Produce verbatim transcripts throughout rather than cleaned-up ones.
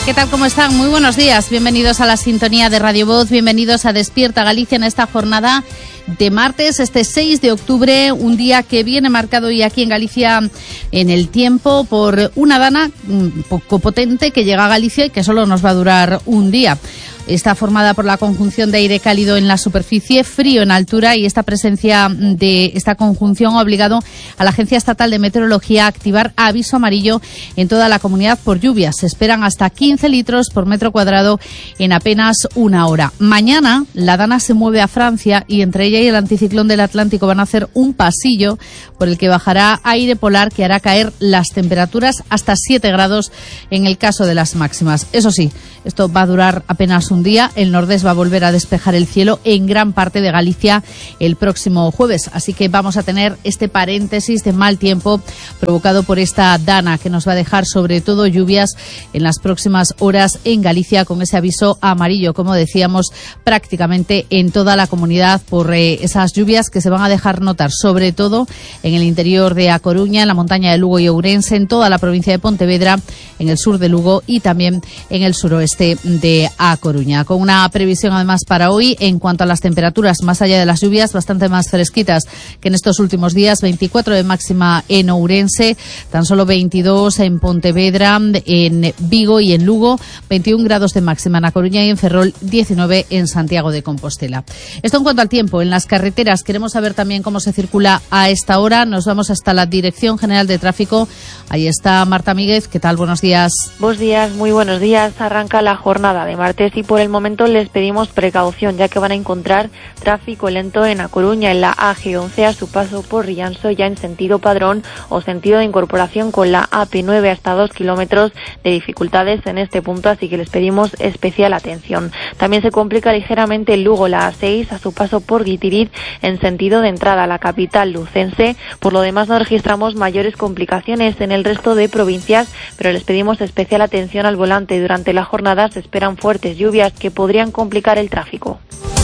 ¿Qué tal? ¿Cómo están? Muy buenos días. Bienvenidos a la sintonía de Radio Voz. Bienvenidos a Despierta Galicia en esta jornada de martes, este seis de octubre, un día que viene marcado hoy aquí en Galicia en el tiempo por una dana un poco potente que llega a Galicia y que solo nos va a durar un día. Está formada por la conjunción de aire cálido en la superficie, frío en altura, y esta presencia de esta conjunción ha obligado a la Agencia Estatal de Meteorología a activar aviso amarillo en toda la comunidad por lluvias. Se esperan hasta quince litros por metro cuadrado en apenas una hora. Mañana la dana se mueve a Francia y entre ella y el anticiclón del Atlántico van a hacer un pasillo por el que bajará aire polar que hará caer las temperaturas hasta siete grados en el caso de las máximas. Eso sí, esto va a durar apenas un un día. El Nordés va a volver a despejar el cielo en gran parte de Galicia el próximo jueves, así que vamos a tener este paréntesis de mal tiempo provocado por esta dana que nos va a dejar sobre todo lluvias en las próximas horas en Galicia, con ese aviso amarillo, como decíamos, prácticamente en toda la comunidad por eh, esas lluvias que se van a dejar notar sobre todo en el interior de A Coruña, en la montaña de Lugo y Ourense, en toda la provincia de Pontevedra, en el sur de Lugo y también en el suroeste de A Coruña, con una previsión además para hoy en cuanto a las temperaturas, más allá de las lluvias, bastante más fresquitas que en estos últimos días. Veinticuatro de máxima en Ourense, tan solo veintidós en Pontevedra, en Vigo y en Lugo, veintiún grados de máxima en A Coruña y en Ferrol, diecinueve en Santiago de Compostela. Esto en cuanto al tiempo. En las carreteras queremos saber también cómo se circula a esta hora. Nos vamos hasta la Dirección General de Tráfico. Ahí está Marta Míguez. ¿Qué tal? Buenos días. Buenos días, muy buenos días. Arranca la jornada de martes y por el momento les pedimos precaución, ya que van a encontrar tráfico lento en A Coruña, en la A G once a su paso por Rianxo, ya en sentido Padrón o sentido de incorporación con la A P nueve, hasta dos kilómetros de dificultades en este punto, así que les pedimos especial atención. También se complica ligeramente en Lugo, la A seis a su paso por Guitiriz en sentido de entrada a la capital lucense. Por lo demás no registramos mayores complicaciones en el resto de provincias, pero les pedimos especial atención al volante. Durante la jornada se esperan fuertes lluvias que podrían complicar el tráfico.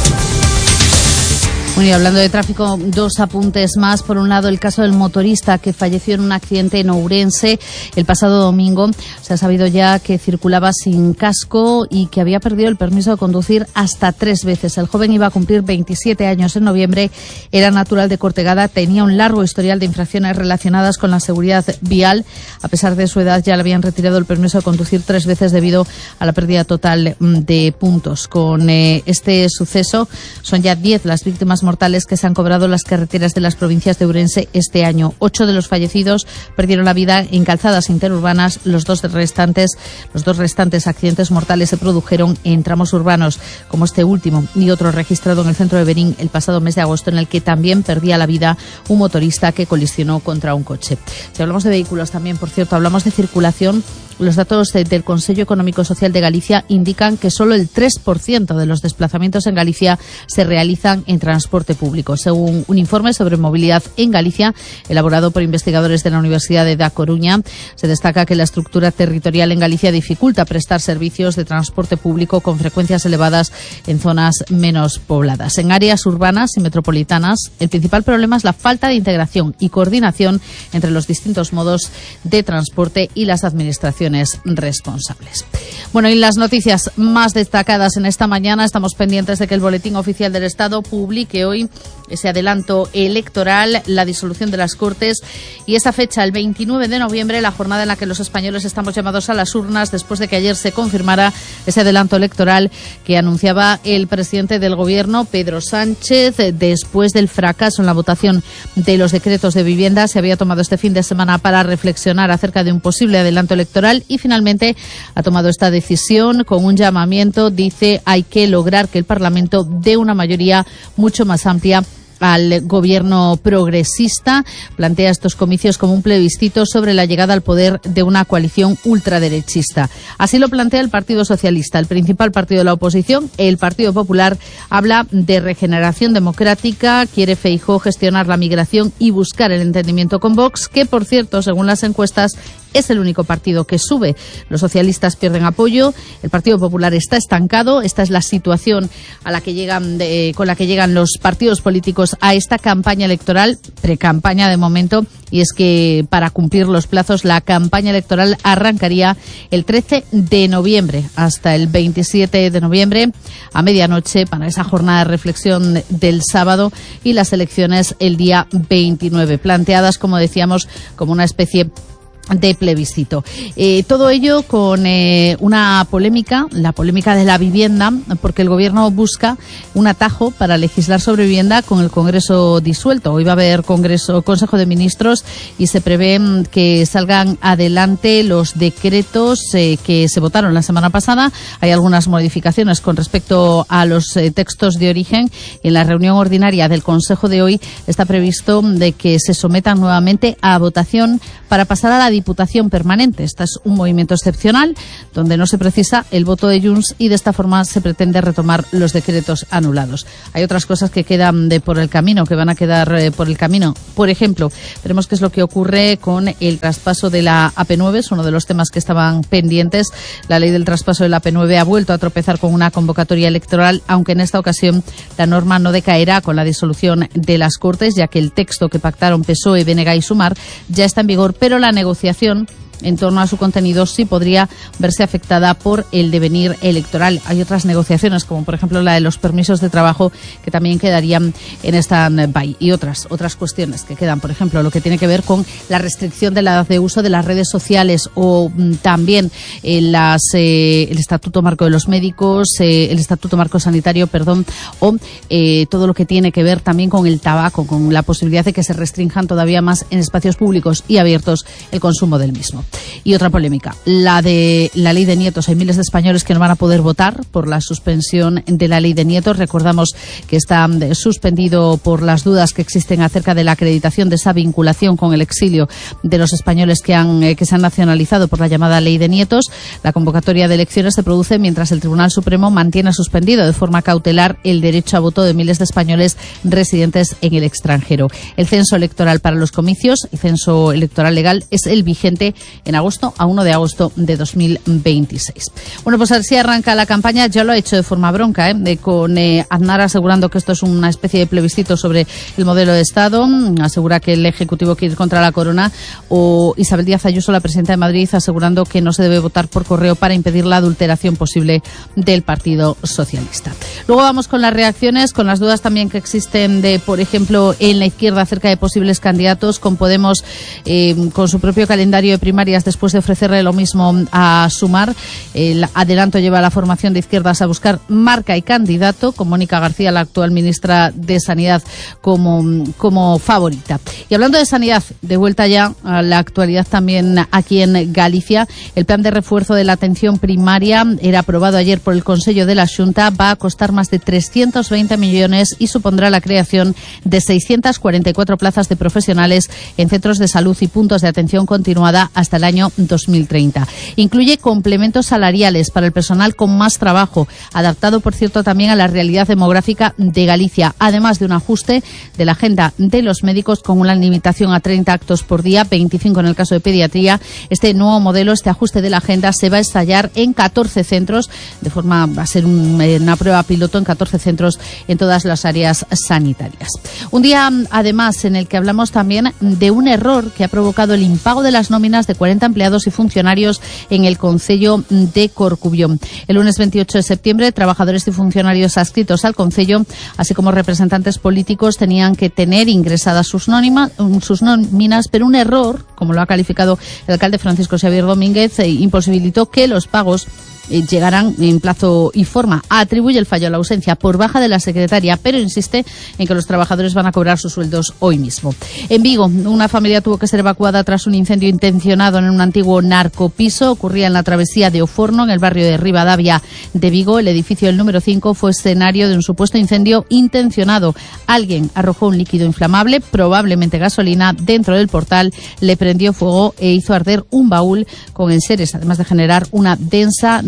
Bueno, y hablando de tráfico, dos apuntes más. Por un lado, el caso del motorista que falleció en un accidente en Ourense el pasado domingo. Se ha sabido ya que circulaba sin casco y que había perdido el permiso de conducir hasta tres veces. El joven iba a cumplir veintisiete años en noviembre, era natural de Cortegada, tenía un largo historial de infracciones relacionadas con la seguridad vial. A pesar de su edad, ya le habían retirado el permiso de conducir tres veces debido a la pérdida total de puntos. Con eh, este suceso, son ya diez las víctimas mortales que se han cobrado las carreteras de las provincias de Ourense este año. Ocho de los fallecidos perdieron la vida en calzadas interurbanas. Los dos restantes, los dos restantes accidentes mortales se produjeron en tramos urbanos, como este último y otro registrado en el centro de Berín el pasado mes de agosto, en el que también perdía la vida un motorista que colisionó contra un coche. Si hablamos de vehículos también, por cierto, hablamos de circulación. Los datos de, del Consejo Económico Social de Galicia indican que solo el tres por ciento de los desplazamientos en Galicia se realizan en transporte público. Según un informe sobre movilidad en Galicia, elaborado por investigadores de la Universidad de A Coruña, se destaca que la estructura territorial en Galicia dificulta prestar servicios de transporte público con frecuencias elevadas en zonas menos pobladas. En áreas urbanas y metropolitanas, el principal problema es la falta de integración y coordinación entre los distintos modos de transporte y las administraciones responsables. Bueno, y las noticias más destacadas en esta mañana, estamos pendientes de que el Boletín Oficial del Estado publique hoy ese adelanto electoral, la disolución de las Cortes y esta fecha, el veintinueve de noviembre, la jornada en la que los españoles estamos llamados a las urnas después de que ayer se confirmara ese adelanto electoral que anunciaba el presidente del Gobierno, Pedro Sánchez, después del fracaso en la votación de los decretos de vivienda. Se había tomado este fin de semana para reflexionar acerca de un posible adelanto electoral y finalmente ha tomado esta decisión con un llamamiento. Dice, hay que lograr que el Parlamento dé una mayoría mucho más amplia al gobierno progresista. Plantea estos comicios como un plebiscito sobre la llegada al poder de una coalición ultraderechista. Así lo plantea el Partido Socialista, el principal partido de la oposición. El Partido Popular habla de regeneración democrática, quiere Feijóo gestionar la migración y buscar el entendimiento con Vox, que por cierto, según las encuestas, es el único partido que sube. Los socialistas pierden apoyo, el Partido Popular está estancado. Esta es la situación a la que llegan de, con la que llegan los partidos políticos a esta campaña electoral, precampaña de momento, y es que para cumplir los plazos la campaña electoral arrancaría el trece de noviembre hasta el veintisiete de noviembre a medianoche para esa jornada de reflexión del sábado y las elecciones el día veintinueve, planteadas, como decíamos, como una especie de plebiscito. Eh, todo ello con eh, una polémica, la polémica de la vivienda, porque el Gobierno busca un atajo para legislar sobre vivienda con el Congreso disuelto. Hoy va a haber Congreso, Consejo de Ministros y se prevé que salgan adelante los decretos eh, que se votaron la semana pasada. Hay algunas modificaciones con respecto a los eh, textos de origen. En la reunión ordinaria del Consejo de hoy está previsto de que se sometan nuevamente a votación para pasar a la Diputación Permanente. Este es un movimiento excepcional donde no se precisa el voto de Junts y de esta forma se pretende retomar los decretos anulados. Hay otras cosas que quedan de por el camino, que van a quedar eh, por el camino. Por ejemplo, veremos qué es lo que ocurre con el traspaso de la A P nueve, es uno de los temas que estaban pendientes. La ley del traspaso de la A P nueve ha vuelto a tropezar con una convocatoria electoral, aunque en esta ocasión la norma no decaerá con la disolución de las Cortes, ya que el texto que pactaron P S O E, B N G y Sumar ya está en vigor, pero la negociación en torno a su contenido sí podría verse afectada por el devenir electoral. Hay otras negociaciones, como por ejemplo la de los permisos de trabajo, que también quedarían en stand-by, y otras otras cuestiones que quedan, por ejemplo, lo que tiene que ver con la restricción de la edad de uso de las redes sociales, o mm, también eh, las, eh, el Estatuto Marco de los Médicos, eh, el Estatuto Marco Sanitario, perdón, o eh, todo lo que tiene que ver también con el tabaco, con la posibilidad de que se restrinjan todavía más en espacios públicos y abiertos el consumo del mismo. Y otra polémica, la de la ley de nietos. Hay miles de españoles que no van a poder votar por la suspensión de la ley de nietos. Recordamos que está suspendido por las dudas que existen acerca de la acreditación de esa vinculación con el exilio de los españoles que han eh, que se han nacionalizado por la llamada ley de nietos. La convocatoria de elecciones se produce mientras el Tribunal Supremo mantiene suspendido de forma cautelar el derecho a voto de miles de españoles residentes en el extranjero. El censo electoral para los comicios, el censo electoral legal, es el vigente en agosto a uno de agosto de dos mil veintiséis. Bueno, pues así arranca la campaña. Ya lo ha hecho de forma bronca, ¿eh? De, con eh, Aznar asegurando que esto es una especie de plebiscito sobre el modelo de Estado. Asegura que el Ejecutivo quiere ir contra la corona. O Isabel Díaz Ayuso, la presidenta de Madrid, asegurando que no se debe votar por correo para impedir la adulteración posible del Partido Socialista. Luego vamos con las reacciones, con las dudas también que existen de, por ejemplo, en la izquierda acerca de posibles candidatos, con Podemos eh, con su propio calendario de primarias después de ofrecerle lo mismo a Sumar. El adelanto lleva a la formación de izquierdas a buscar marca y candidato, con Mónica García, la actual ministra de Sanidad, como, como favorita. Y hablando de sanidad, de vuelta ya a la actualidad también aquí en Galicia, el plan de refuerzo de la atención primaria era aprobado ayer por el Consello de la Xunta. Va a costar más de trescientos veinte millones y supondrá la creación de seiscientas cuarenta y cuatro plazas de profesionales en centros de salud y puntos de atención continuada hasta el año dos mil treinta. Incluye complementos salariales para el personal con más trabajo, adaptado, por cierto, también a la realidad demográfica de Galicia, además de un ajuste de la agenda de los médicos con una limitación a treinta actos por día, veinticinco en el caso de pediatría. Este nuevo modelo, este ajuste de la agenda, se va a ensayar en catorce centros, de forma, va a ser un, una prueba piloto en catorce centros en todas las áreas sanitarias. Un día, además, en el que hablamos también de un error que ha provocado el impago de las nóminas de cuarenta empleados y funcionarios en el Concello de Corcubión. El lunes veintiocho de septiembre, trabajadores y funcionarios adscritos al Concello, así como representantes políticos, tenían que tener ingresadas sus, nónima, sus nóminas, pero un error, como lo ha calificado el alcalde Francisco Xavier Domínguez, eh, imposibilitó que los pagos llegarán en plazo y forma. Atribuye el fallo a la ausencia por baja de la secretaria, pero insiste en que los trabajadores van a cobrar sus sueldos hoy mismo. En Vigo, una familia tuvo que ser evacuada tras un incendio intencionado en un antiguo narcopiso. Ocurría en la travesía de Oforno, en el barrio de Rivadavia de Vigo. El edificio del número cinco fue escenario de un supuesto incendio intencionado. Alguien arrojó un líquido inflamable, probablemente gasolina, dentro del portal, le prendió fuego e hizo arder un baúl con enseres, además de generar una densa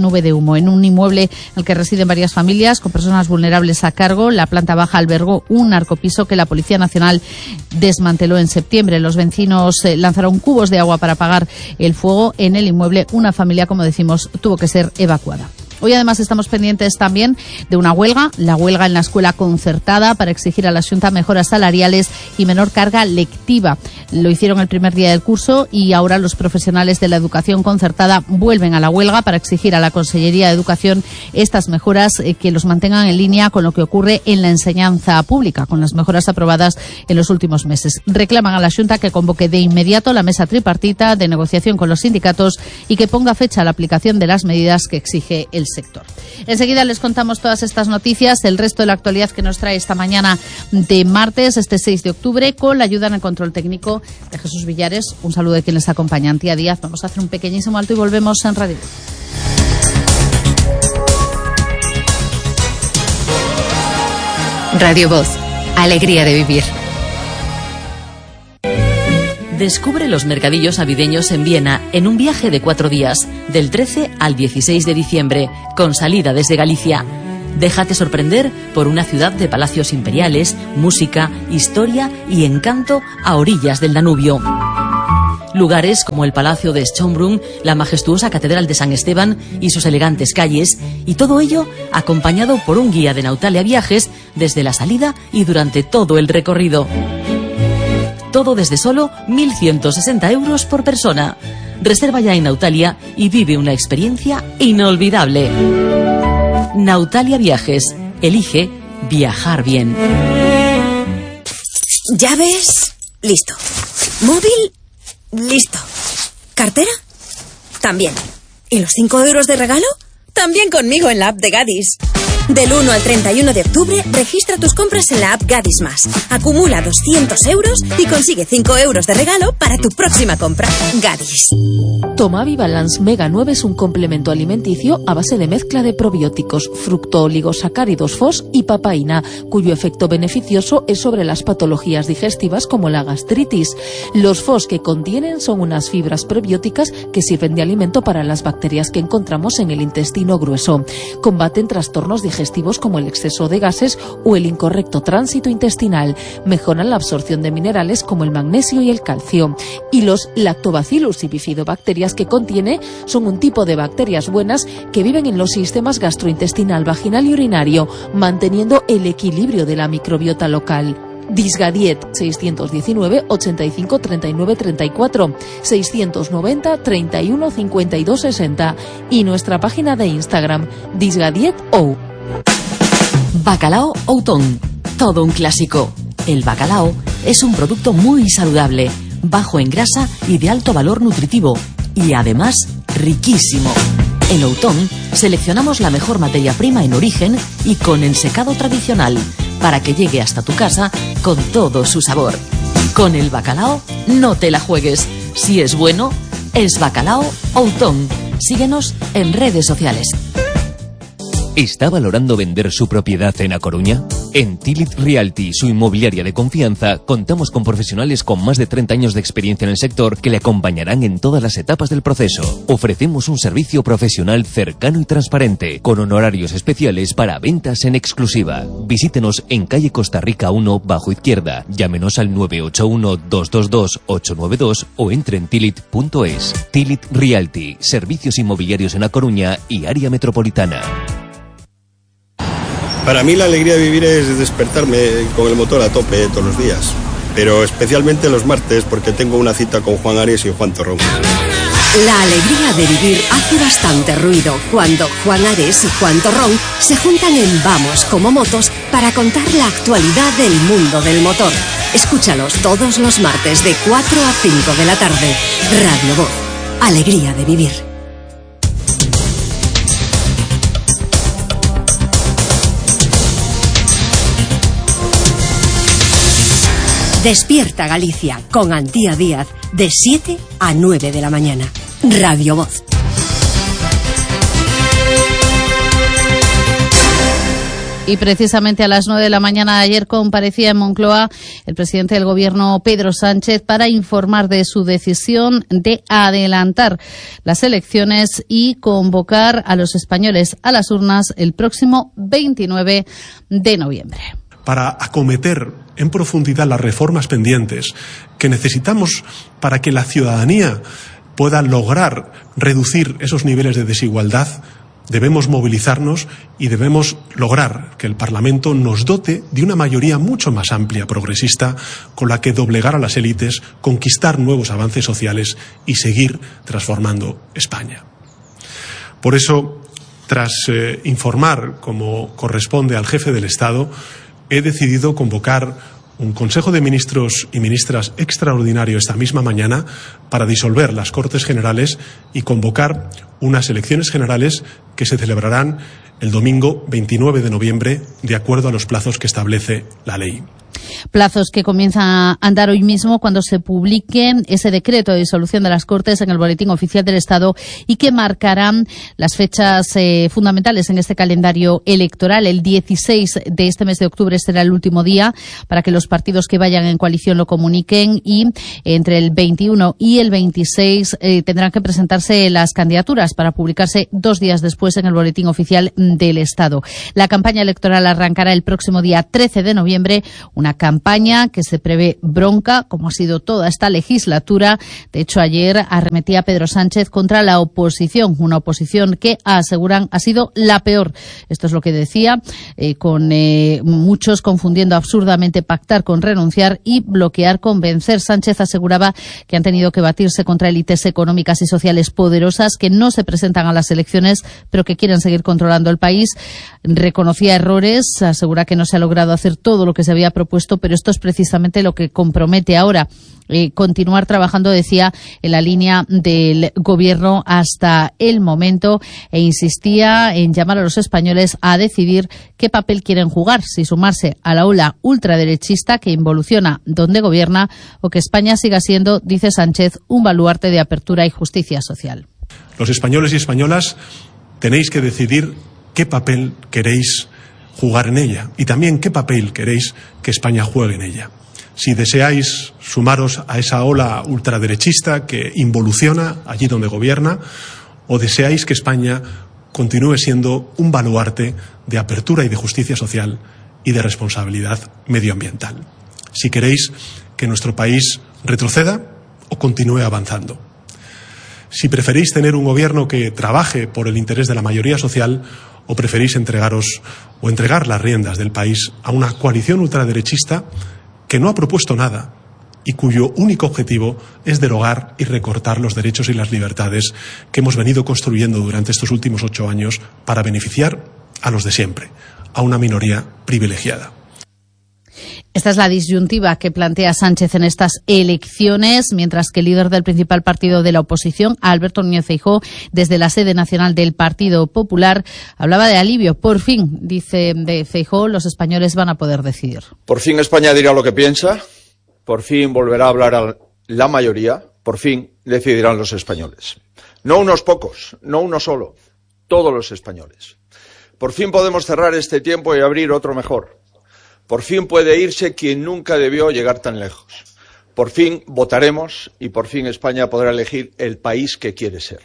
nube de humo. En un inmueble en el que residen varias familias con personas vulnerables a cargo, la planta baja albergó un narcopiso que la Policía Nacional desmanteló en septiembre. Los vecinos eh, lanzaron cubos de agua para apagar el fuego. En el inmueble, una familia, como decimos, tuvo que ser evacuada. Hoy además estamos pendientes también de una huelga, la huelga en la escuela concertada para exigir a la Xunta mejoras salariales y menor carga lectiva. Lo hicieron el primer día del curso y ahora los profesionales de la educación concertada vuelven a la huelga para exigir a la Consellería de Educación estas mejoras eh, que los mantengan en línea con lo que ocurre en la enseñanza pública, con las mejoras aprobadas en los últimos meses. Reclaman a la Xunta que convoque de inmediato la mesa tripartita de negociación con los sindicatos y que ponga fecha a la aplicación de las medidas que exige el sector. Enseguida les contamos todas estas noticias, el resto de la actualidad que nos trae esta mañana de martes, este seis de octubre, con la ayuda en el control técnico de Jesús Villares. Un saludo de quien les acompaña, Antía Díaz. Vamos a hacer un pequeñísimo alto y volvemos en Radio Voz. Radio Voz, alegría de vivir. Descubre los mercadillos navideños en Viena en un viaje de cuatro días, del trece al dieciséis de diciembre, con salida desde Galicia. Déjate sorprender por una ciudad de palacios imperiales, música, historia y encanto a orillas del Danubio. Lugares como el Palacio de Schönbrunn, la majestuosa Catedral de San Esteban y sus elegantes calles, y todo ello acompañado por un guía de Nautalia Viajes desde la salida y durante todo el recorrido. Todo desde solo mil ciento sesenta euros por persona. Reserva ya en Nautalia y vive una experiencia inolvidable. Nautalia Viajes. Elige viajar bien. ¿Llaves? Listo. ¿Móvil? Listo. ¿Cartera? También. ¿Y los cinco euros de regalo? También conmigo en la app de Gadis. Del uno al treinta y uno de octubre, registra tus compras en la app Gadis Más. Acumula doscientos euros y consigue cinco euros de regalo para tu próxima compra. Gadis. Tomavi Balance Mega nueve es un complemento alimenticio a base de mezcla de probióticos, fructooligosacáridos F O S y papaína, cuyo efecto beneficioso es sobre las patologías digestivas como la gastritis. Los F O S que contienen son unas fibras prebióticas que sirven de alimento para las bacterias que encontramos en el intestino grueso. Combaten trastornos digestivos como el exceso de gases o el incorrecto tránsito intestinal. Mejoran la absorción de minerales como el magnesio y el calcio. Y los lactobacillus y bifidobacterias que contiene son un tipo de bacterias buenas que viven en los sistemas gastrointestinal, vaginal y urinario, manteniendo el equilibrio de la microbiota local. Disgadiet seiscientos diecinueve, ochenta y cinco, treinta y nueve, treinta y cuatro, seiscientos noventa, treinta y uno, cincuenta y dos, sesenta y nuestra página de Instagram Disgadiet O. Bacalao Outón. Todo un clásico. El bacalao es un producto muy saludable, bajo en grasa y de alto valor nutritivo, y además riquísimo. En Outón seleccionamos la mejor materia prima en origen y con ensecado tradicional, para que llegue hasta tu casa con todo su sabor. Con el bacalao no te la juegues. Si es bueno, es Bacalao Outón. Síguenos en redes sociales. ¿Está valorando vender su propiedad en A Coruña? En Tilit Realty, su inmobiliaria de confianza, contamos con profesionales con más de treinta años de experiencia en el sector que le acompañarán en todas las etapas del proceso. Ofrecemos un servicio profesional cercano y transparente, con honorarios especiales para ventas en exclusiva. Visítenos en calle Costa Rica uno, bajo izquierda. Llámenos al nueve ocho uno, dos dos dos, ocho nueve dos o entre en tilit punto es. Tilit Realty, servicios inmobiliarios en A Coruña y área metropolitana. Para mí la alegría de vivir es despertarme con el motor a tope todos los días, pero especialmente los martes porque tengo una cita con Juan Ares y Juan Torrón. La alegría de vivir hace bastante ruido cuando Juan Ares y Juan Torrón se juntan en Vamos como Motos para contar la actualidad del mundo del motor. Escúchalos todos los martes de cuatro a cinco de la tarde. Radio Voz, alegría de vivir. Despierta Galicia con Antía Díaz de siete a nueve de la mañana. Radio Voz. Y precisamente a las nueve de la mañana de ayer comparecía en Moncloa el presidente del Gobierno, Pedro Sánchez, para informar de su decisión de adelantar las elecciones y convocar a los españoles a las urnas el próximo veintinueve de noviembre. Para acometer en profundidad las reformas pendientes que necesitamos para que la ciudadanía pueda lograr reducir esos niveles de desigualdad, debemos movilizarnos y debemos lograr que el Parlamento nos dote de una mayoría mucho más amplia, progresista, con la que doblegar a las élites, conquistar nuevos avances sociales y seguir transformando España. Por eso, tras eh, informar, como corresponde al jefe del Estado, he decidido convocar un Consejo de Ministros y Ministras extraordinario esta misma mañana para disolver las Cortes Generales y convocar unas elecciones generales que se celebrarán el domingo veintinueve de noviembre, de acuerdo a los plazos que establece la ley. Plazos que comienzan a andar hoy mismo cuando se publique ese decreto de disolución de las Cortes en el Boletín Oficial del Estado y que marcarán las fechas eh, fundamentales en este calendario electoral. El dieciséis de este mes de octubre será el último día para que los partidos que vayan en coalición lo comuniquen y entre el veintiuno y el veintiséis eh, tendrán que presentarse las candidaturas para publicarse dos días después en el Boletín Oficial del Estado. La campaña electoral arrancará el próximo día trece de noviembre, una campaña que se prevé bronca, como ha sido toda esta legislatura. De hecho, ayer arremetía Pedro Sánchez contra la oposición, una oposición que aseguran ha sido la peor. Esto es lo que decía, eh, con eh, muchos confundiendo absurdamente pactar con renunciar y bloquear con vencer. Sánchez aseguraba que han tenido que batirse contra élites económicas y sociales poderosas que no se presentan a las elecciones, pero que quieren seguir controlando el país. Reconocía errores, asegura que no se ha logrado hacer todo lo que se había propuesto, pero esto es precisamente lo que compromete ahora. Eh, continuar trabajando, decía, en la línea del gobierno hasta el momento, e insistía en llamar a los españoles a decidir qué papel quieren jugar, si sumarse a la ola ultraderechista que involuciona donde gobierna o que España siga siendo, dice Sánchez, un baluarte de apertura y justicia social. Los españoles y españolas tenéis que decidir qué papel queréis jugar en ella y también qué papel queréis que España juegue en ella. Si deseáis sumaros a esa ola ultraderechista que involuciona allí donde gobierna, o deseáis que España continúe siendo un baluarte de apertura y de justicia social y de responsabilidad medioambiental. Si queréis que nuestro país retroceda o continúe avanzando. Si preferís tener un gobierno que trabaje por el interés de la mayoría social, o preferís entregaros o entregar las riendas del país a una coalición ultraderechista que no ha propuesto nada y cuyo único objetivo es derogar y recortar los derechos y las libertades que hemos venido construyendo durante estos últimos ocho años para beneficiar a los de siempre, a una minoría privilegiada. Esta es la disyuntiva que plantea Sánchez en estas elecciones, mientras que el líder del principal partido de la oposición, Alberto Núñez Feijóo, desde la sede nacional del Partido Popular, hablaba de alivio. Por fin, dice de Feijóo, los españoles van a poder decidir. Por fin España dirá lo que piensa, por fin volverá a hablar a la mayoría, por fin decidirán los españoles. No unos pocos, no uno solo, todos los españoles. Por fin podemos cerrar este tiempo y abrir otro mejor. Por fin puede irse quien nunca debió llegar tan lejos. Por fin votaremos y por fin España podrá elegir el país que quiere ser.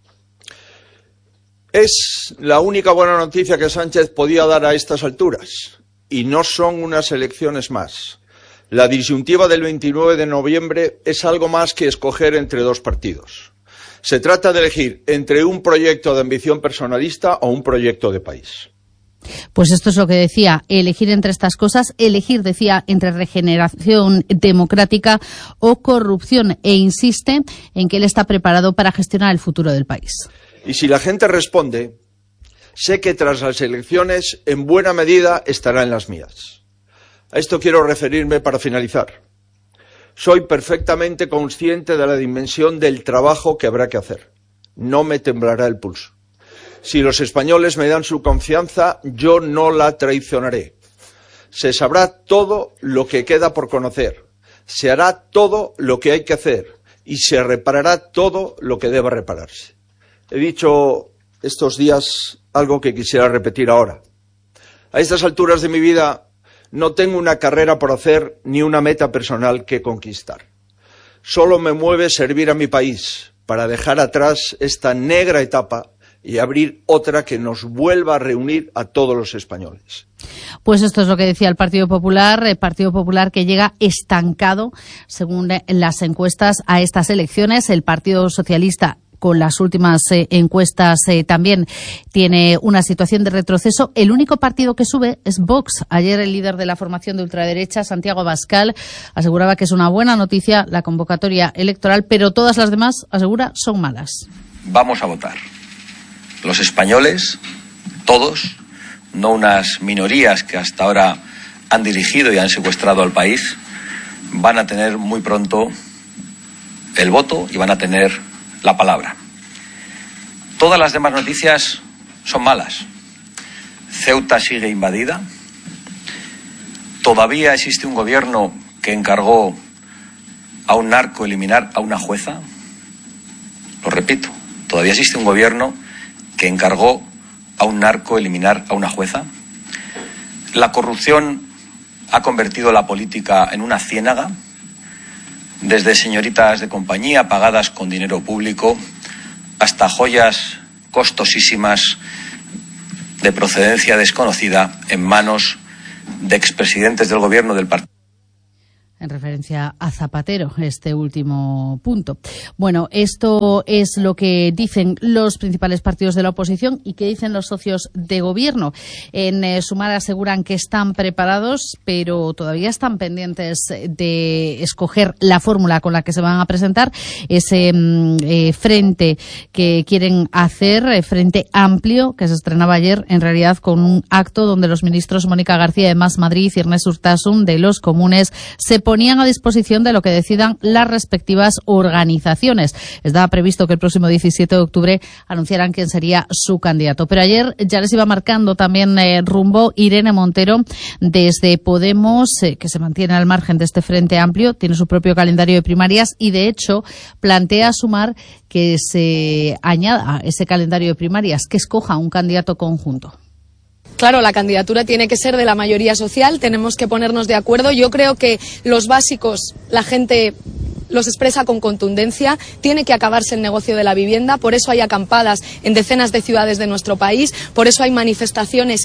Es la única buena noticia que Sánchez podía dar a estas alturas. Y no son unas elecciones más. La disyuntiva del veintinueve de noviembre es algo más que escoger entre dos partidos. Se trata de elegir entre un proyecto de ambición personalista o un proyecto de país. Pues esto es lo que decía, elegir entre estas cosas, elegir, decía, entre regeneración democrática o corrupción, e insiste en que él está preparado para gestionar el futuro del país. Y si la gente responde, sé que tras las elecciones, en buena medida, estará en las mías. A esto quiero referirme para finalizar. Soy perfectamente consciente de la dimensión del trabajo que habrá que hacer. No me temblará el pulso. Si los españoles me dan su confianza, yo no la traicionaré. Se sabrá todo lo que queda por conocer, se hará todo lo que hay que hacer y se reparará todo lo que deba repararse. He dicho estos días algo que quisiera repetir ahora. A estas alturas de mi vida no tengo una carrera por hacer ni una meta personal que conquistar. Solo me mueve servir a mi país para dejar atrás esta negra etapa y abrir otra que nos vuelva a reunir a todos los españoles. Pues esto es lo que decía el Partido Popular, el Partido Popular que llega estancado, según las encuestas, a estas elecciones. El Partido Socialista, con las últimas eh, encuestas, eh, también tiene una situación de retroceso. El único partido que sube es Vox. Ayer el líder de la formación de ultraderecha, Santiago Abascal, aseguraba que es una buena noticia la convocatoria electoral, pero todas las demás, asegura, son malas. Vamos a votar. Los españoles, todos, no unas minorías que hasta ahora han dirigido y han secuestrado al país, van a tener muy pronto el voto y van a tener la palabra. Todas las demás noticias son malas. Ceuta sigue invadida. Todavía existe un gobierno que encargó a un narco eliminar a una jueza. Lo repito, todavía existe un gobierno que encargó a un narco eliminar a una jueza. La corrupción ha convertido la política en una ciénaga, desde señoritas de compañía pagadas con dinero público hasta joyas costosísimas de procedencia desconocida en manos de expresidentes del gobierno del partido. En referencia a Zapatero, este último punto. Bueno, esto es lo que dicen los principales partidos de la oposición y que dicen los socios de gobierno. En eh, Sumar aseguran que están preparados, pero todavía están pendientes de escoger la fórmula con la que se van a presentar. Ese eh, frente que quieren hacer, eh, frente amplio, que se estrenaba ayer, en realidad con un acto donde los ministros Mónica García de Más Madrid y Ernest Urtasun de los Comunes se ponían a disposición de lo que decidan las respectivas organizaciones. Estaba previsto que el próximo diecisiete de octubre anunciaran quién sería su candidato. Pero ayer ya les iba marcando también eh, rumbo Irene Montero desde Podemos, eh, que se mantiene al margen de este frente amplio, tiene su propio calendario de primarias y, de hecho, plantea Sumar que se añada a ese calendario de primarias, que escoja un candidato conjunto. Claro, la candidatura tiene que ser de la mayoría social, tenemos que ponernos de acuerdo. Yo creo que los básicos, la gente los expresa con contundencia. Tiene que acabarse el negocio de la vivienda, por eso hay acampadas en decenas de ciudades de nuestro país, por eso hay manifestaciones